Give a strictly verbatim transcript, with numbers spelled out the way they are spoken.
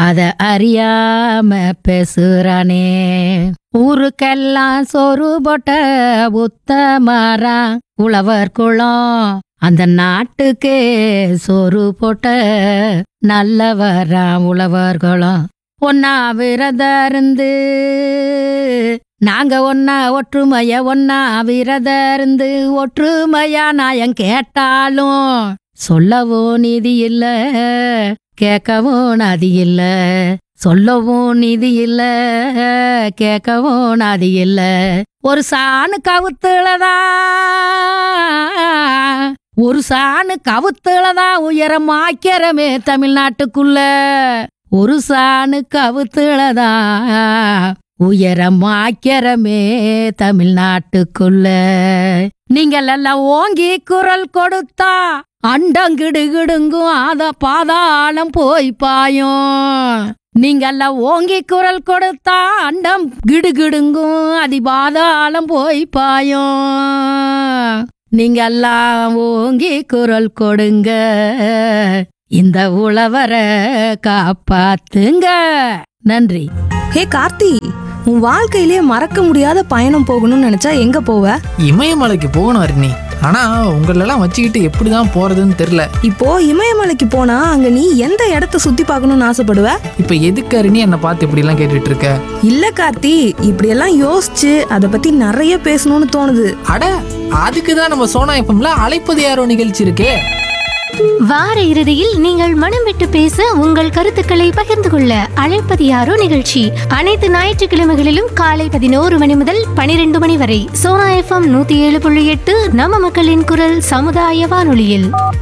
அத அறியாம பேசுறானே. ஊருக்கெல்லாம் சோறு போட்ட உத்தமரா உழவர் குளம், அந்த நாட்டுக்கே சோறு போட்ட நல்லவரா உழவர் குளம். ஒன்னா விரத இருந்து நாங்க ஒன்னா ஒற்றுமைய ஒன்னா விரத இருந்து ஒற்றுமையா நாயம் கேட்டாலும் சொல்லவும் நீதி இல்ல, கேட்கவும் நாதி இல்ல. சொல்லவும் நீதி இல்ல, கேட்கவும் நாதி இல்ல. ஒரு சாணு கவுத்துலதா ஒரு சாணு கவுத்துலதா உயரமாக்கிறமே தமிழ்நாட்டுக்குள்ள. ஒரு சாணு கவுத்துலதா உயரமாக்கிறமே தமிழ்நாட்டுக்குள்ள. நீங்கள் எல்லாம் ஓங்கி குரல் கொடுத்தா அண்டங்கிடுகிடுங்கும், ஆத பாதாளம் போய் பாயும். நீங்கெல்லாம் ஓங்கி குரல் கொடுத்தா அண்டம் கிடுகிடுங்கும், அதி பாதாளம் போய் பாயும். நீங்கெல்லாம் ஓங்கி குரல் கொடுங்க, இந்த உழவரை காப்பாத்துங்க. நன்றி. ஹே கார்த்தி, உன் வாழ்க்கையிலேயே மறக்க முடியாத பயணம் போகணும்னு நினைச்சா எங்க போவ? இமயமலைக்கு போகணும் அருணி. ஆனா உங்களெல்லாம் வச்சுக்கிட்டு எப்படிதான் போறதுன்னு தெரியல. இப்போ இமயமலைக்கு போனா அங்க நீ எந்த இடத்த சுத்தி பார்க்கணும்னு ஆசைப்படுவ? இப்ப எதுக்கு அருணி என்னை பார்த்து இப்படி எல்லாம் கேட்டுட்டு இருக்க? இல்ல கார்த்தி, இப்படி எல்லாம் யோசிச்சு அத பத்தி நிறைய பேசணும்னு தோணுது. அட, அதுக்குதான் நம்ம சோனா எஃப்எம்ல அழைப்பது யாரோ நிகழ்ச்சி இருக்கே. வார இறுதியில் நீங்கள் மனம் விட்டு பேச, உங்கள் கருத்துக்களை பகிர்ந்து கொள்ள அழைப்பது யாரோ நிகழ்ச்சி அனைத்து ஞாயிற்றுக்கிழமைகளிலும் காலை பதினோரு மணி முதல் பனிரெண்டு மணி வரை சோனா எஃப்எம் நூத்தி ஏழு புள்ளி எட்டு நம்ம மக்களின் குரல் சமுதாய வானொலியில்.